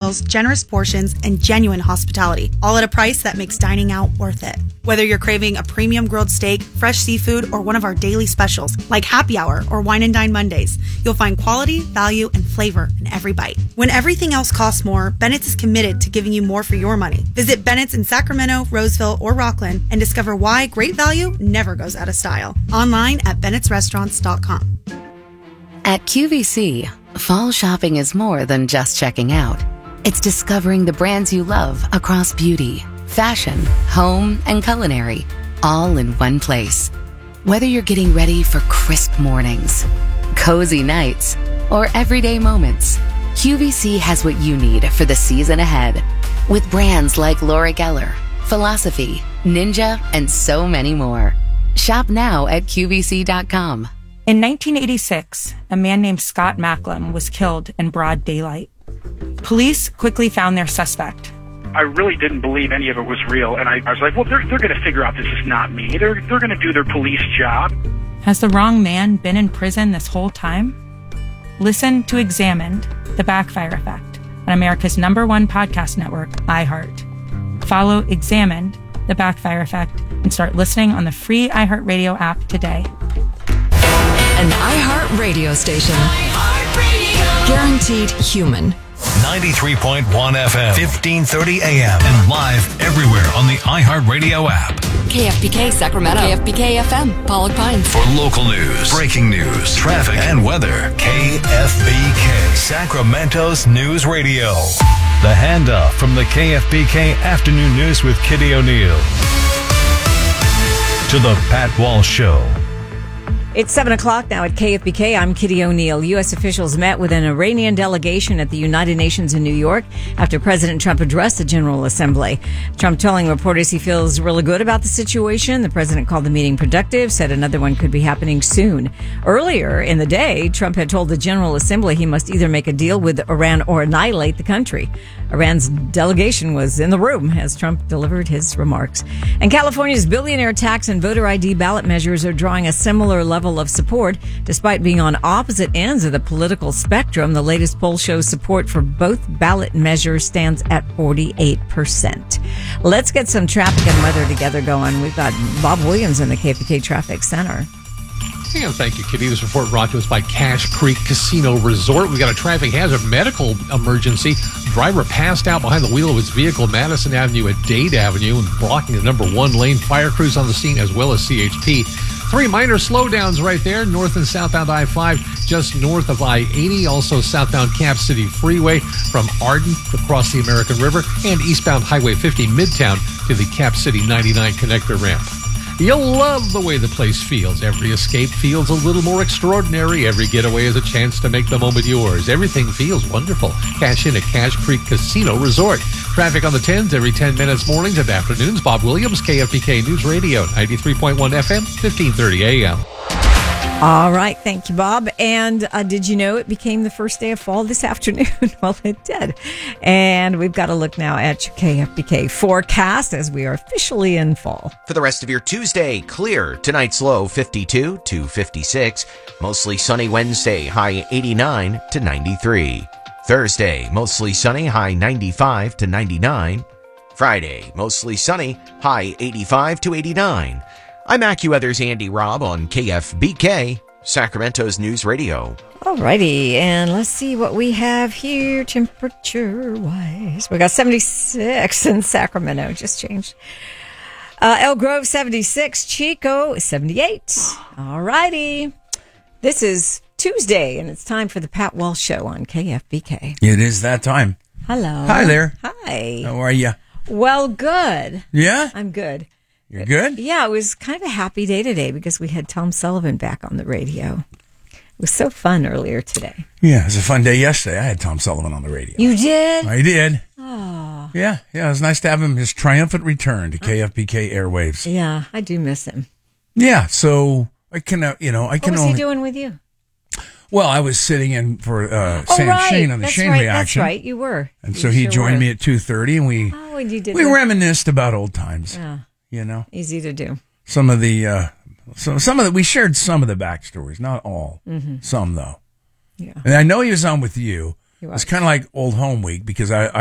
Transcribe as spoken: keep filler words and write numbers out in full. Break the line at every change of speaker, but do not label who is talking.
meals, generous portions, and genuine hospitality, all at a price that makes dining out worth it. Whether you're craving a premium grilled steak, fresh seafood, or one of our daily specials, like Happy Hour or Wine and Dine Mondays, you'll find quality, value, and flavor in every bite. When everything else costs more, Bennett's is committed to giving you more for your money. Visit Bennett's in Sacramento, Roseville, or Rockland and discover why great value never goes out of style. Online at bennetts restaurants dot com.
At Q V C, fall shopping is more than just checking out. It's discovering the brands you love across beauty, fashion, home, and culinary, all in one place. Whether you're getting ready for crisp mornings, cozy nights, or everyday moments, Q V C has what you need for the season ahead. With brands like Laura Geller, Philosophy, Ninja, and so many more. Shop now at Q V C dot com.
In nineteen eighty-six, a man named Scott Macklem was killed in broad daylight. Police quickly found their suspect.
I really didn't believe any of it was real, and I, I was like, well, they're, they're going to figure out this is not me. They're, they're going to do their police job.
Has the wrong man been in prison this whole time? Listen to Examined, The Backfire Effect, on America's number one podcast network, iHeart. Follow Examined, The Backfire Effect, and start listening on the free iHeartRadio app today.
An iHeart radio station. iHeart Radio. Guaranteed human.
ninety-three point one F M, fifteen thirty A M, and live everywhere on the iHeartRadio app.
K F B K Sacramento. K F B K F M, Pollock Pines.
For local news, breaking news, traffic, and weather, K F B K, Sacramento's news radio. The handoff from the K F B K Afternoon News with Kitty O'Neill. To the Pat Walsh Show.
It's seven o'clock now at K F B K. I'm Kitty O'Neill. U S officials met with an Iranian delegation at the United Nations in New York after President Trump addressed the General Assembly. Trump telling reporters he feels really good about the situation. The president called the meeting productive, said another one could be happening soon. Earlier in the day, Trump had told the General Assembly he must either make a deal with Iran or annihilate the country. Iran's delegation was in the room as Trump delivered his remarks. And California's billionaire tax and voter I D ballot measures are drawing a similar level of support. Despite being on opposite ends of the political spectrum, the latest poll shows support for both ballot measures stands at forty-eight percent. Let's get some traffic and weather together going. We've got Bob Williams in the K F B K Traffic Center.
And thank you, Kitty. This report brought to us by Cache Creek Casino Resort. We got a traffic hazard medical emergency. Driver passed out behind the wheel of his vehicle, Madison Avenue at Dade Avenue, and blocking the number one lane. Fire crews on the scene as well as C H P. Three minor slowdowns right there, north and southbound I five, just north of I eighty, also southbound Cap City Freeway from Arden across the American River, and eastbound Highway fifty Midtown to the Cap City ninety-nine connector ramp. You'll love the way the place feels. Every escape feels a little more extraordinary. Every getaway is a chance to make the moment yours. Everything feels wonderful. Cash in at Cache Creek Casino Resort. Traffic on the tens every ten minutes, mornings and afternoons. Bob Williams, K F B K News Radio, ninety-three point one F M, fifteen thirty A M.
All right. Thank you, Bob. And uh, did you know it became the first day of fall this afternoon? Well, it did. And we've got to look now at your K F B K forecast as we are officially in fall.
For the rest of your Tuesday, clear. Tonight's low fifty-two to fifty-six. Mostly sunny Wednesday, high eighty-nine to ninety-three. Thursday, mostly sunny, high ninety-five to ninety-nine. Friday, mostly sunny, high eighty-five to eighty-nine. I'm AccuWeather's Andy Robb on K F B K, Sacramento's News Radio.
All righty, and let's see what we have here temperature-wise. We got seventy-six in Sacramento, just changed. Uh, El Grove, seventy-six. Chico, seventy-eight. All righty. This is Tuesday, and it's time for the Pat Walsh Show on K F B K.
It is that time.
Hello.
Hi there.
Hi.
How are you?
Well, good.
Yeah?
I'm good.
You're good?
Yeah, it was kind of a happy day today because we had Tom Sullivan back on the radio. It was so fun earlier today.
Yeah, it was a fun day yesterday. I had Tom Sullivan on the radio.
You did?
I did.
Oh.
Yeah, yeah, it was nice to have him, his triumphant return to K F B K airwaves.
Yeah, I do miss him.
Yeah, so I can, uh, you know, I can
only... What was
only...
he doing with you?
Well, I was sitting in for uh,
oh,
Sam
right.
Shane on the
that's
Shane
right.
reaction.
That's right, you were.
And
you
so he
sure
joined
were.
me at two thirty, and we,
oh, and you did
we
that.
reminisced about old times.
Yeah.
You know?
Easy to do.
Some of the, uh, so some of the, we shared some of the backstories, not all. Mm-hmm. Some, though.
Yeah.
And I know he was on with you.
He was.
It's kind of like Old Home Week because I, I